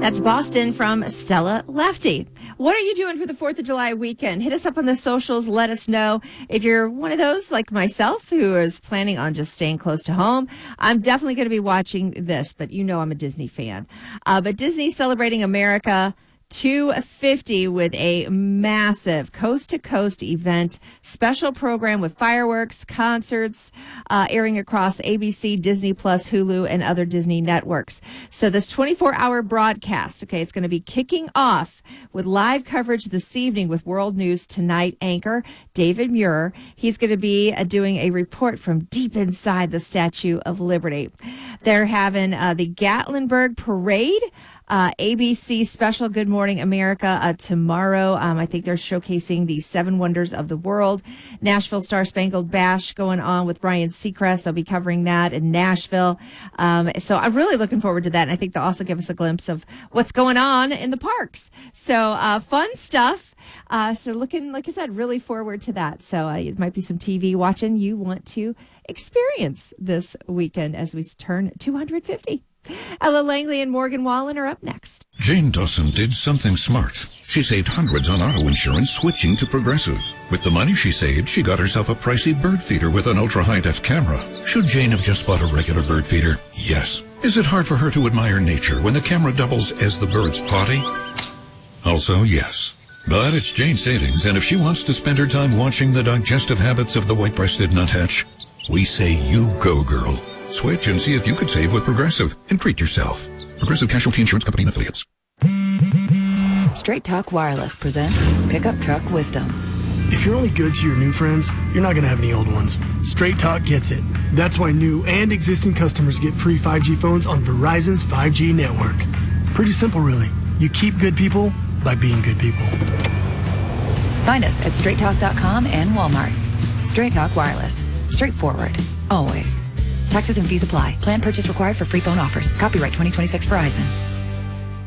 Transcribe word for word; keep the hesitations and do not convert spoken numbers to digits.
That's Boston from Stella Lefty. What are you doing for the fourth of July weekend? Hit us up on the socials. Let us know if you're one of those like myself who is planning on just staying close to home. I'm definitely going to be watching this, but you know I'm a Disney fan. Uh, but Disney celebrating America two fifty with a massive coast-to-coast event, special program with fireworks, concerts, uh, airing across A B C, Disney Plus, Hulu, and other Disney networks. So this twenty-four hour broadcast, okay, it's going to be kicking off with live coverage this evening with World News Tonight anchor David Muir. He's going to be uh, doing a report from deep inside the Statue of Liberty. They're having uh, the Gatlinburg Parade, Uh, A B C special Good Morning America uh, tomorrow. Um, I think they're showcasing the seven wonders of the world. Nashville Star Spangled Bash going on with Ryan Seacrest. They'll be covering that in Nashville. Um, so I'm really looking forward to that. And I think they'll also give us a glimpse of what's going on in the parks. So uh, fun stuff. Uh, so looking, like I said, really forward to that. So uh, it might be some T V watching you want to experience this weekend as we turn two hundred fifty. Ella Langley and Morgan Wallen are up next. Jane Dawson did something smart. She saved hundreds on auto insurance switching to Progressive. With the money she saved, she got herself a pricey bird feeder with an ultra-high-def camera. Should Jane have just bought a regular bird feeder? Yes. Is it hard for her to admire nature when the camera doubles as the bird's potty? Also, yes. But it's Jane's savings, and if she wants to spend her time watching the digestive habits of the white-breasted nuthatch, we say you go, girl. Switch and see if you could save with Progressive and treat yourself. Progressive Casualty Insurance Company and Affiliates. Straight Talk Wireless presents Pickup Truck Wisdom. If you're only good to your new friends, you're not going to have any old ones. Straight Talk gets it. That's why new and existing customers get free five G phones on Verizon's five G network. Pretty simple, really. You keep good people by being good people. Find us at straight talk dot com and Walmart. Straight Talk Wireless. Straightforward. Always. Taxes and fees apply. Plan purchase required for free phone offers. Copyright twenty twenty-six Verizon.